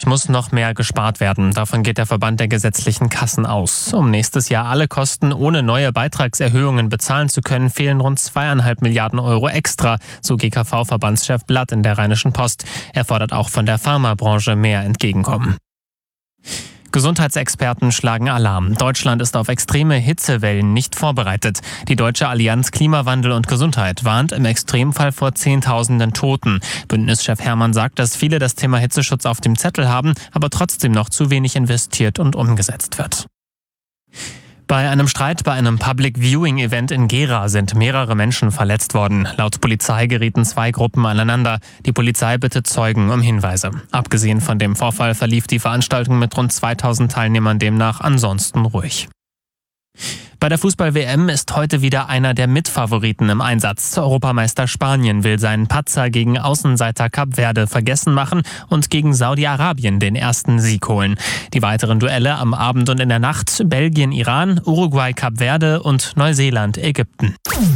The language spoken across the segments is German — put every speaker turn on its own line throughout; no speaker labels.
muss noch mehr gespart werden. Davon geht der Verband der gesetzlichen Kassen aus. Um nächstes Jahr alle Kosten ohne neue Beitragserhöhungen bezahlen zu können, fehlen rund 2,5 Milliarden Euro extra, so GKV-Verbandschef Blatt in der Rheinischen Post. Er fordert auch von der Pharmabranche mehr Entgegenkommen. Gesundheitsexperten schlagen Alarm. Deutschland ist auf extreme Hitzewellen nicht vorbereitet. Die Deutsche Allianz Klimawandel und Gesundheit warnt im Extremfall vor Zehntausenden Toten. Bündnischef Herrmann sagt, dass viele das Thema Hitzeschutz auf dem Zettel haben, aber trotzdem noch zu wenig investiert und umgesetzt wird. Bei einem Streit bei einem Public-Viewing-Event in Gera sind mehrere Menschen verletzt worden. Laut Polizei gerieten 2 Gruppen aneinander. Die Polizei bittet Zeugen um Hinweise. Abgesehen von dem Vorfall verlief die Veranstaltung mit rund 2000 Teilnehmern demnach ansonsten ruhig. Bei der Fußball-WM ist heute wieder einer der Mitfavoriten im Einsatz. Europameister Spanien will seinen Patzer gegen Außenseiter Kap Verde vergessen machen und gegen Saudi-Arabien den ersten Sieg holen. Die weiteren Duelle am Abend und in der Nacht: Belgien, Iran, Uruguay, Kap Verde und Neuseeland, Ägypten.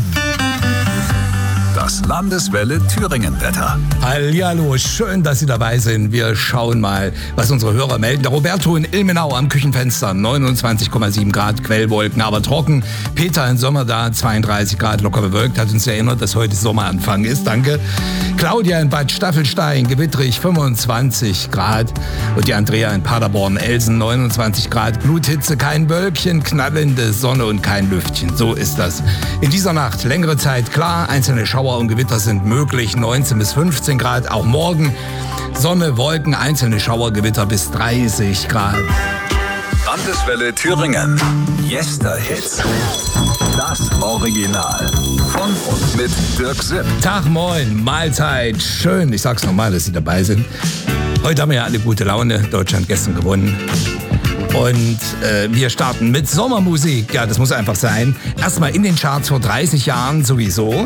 Das Landeswelle Thüringen-Wetter.
Hallihallo, schön, dass Sie dabei sind. Wir schauen mal, was unsere Hörer melden. Der Roberto in Ilmenau am Küchenfenster, 29,7 Grad, Quellwolken, aber trocken. Peter in Sommerda, 32 Grad, locker bewölkt, hat uns erinnert, dass heute Sommeranfang ist. Danke. Claudia in Bad Staffelstein, gewittrig, 25 Grad. Und die Andrea in Paderborn-Elsen, 29 Grad, Bluthitze, kein Wölkchen, knallende Sonne und kein Lüftchen. So ist das. In dieser Nacht längere Zeit klar, einzelne Schauer und Gewitter sind möglich, 19 bis 15 Grad. Auch morgen Sonne, Wolken, einzelne Schauergewitter bis 30 Grad.
Landeswelle Thüringen. Yesterhits. Das Original. Von und mit Dirk Sipp.
Tag, moin, Mahlzeit. Schön, ich sag's nochmal, dass Sie dabei sind. Heute haben wir ja alle gute Laune. Deutschland gestern gewonnen. Und wir starten mit Sommermusik. Ja, das muss einfach sein. Erstmal in den Charts vor 30 Jahren sowieso.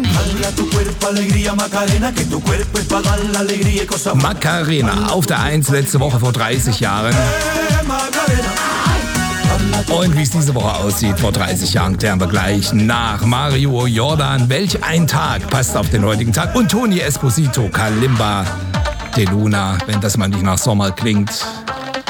Macarena auf der 1 letzte Woche vor 30 Jahren. Und wie es diese Woche aussieht, vor 30 Jahren, klären wir gleich nach. Mario Jordan, welch ein Tag, passt auf den heutigen Tag. Und Tony Esposito, Kalimba de Luna, wenn das mal nicht nach Sommer klingt.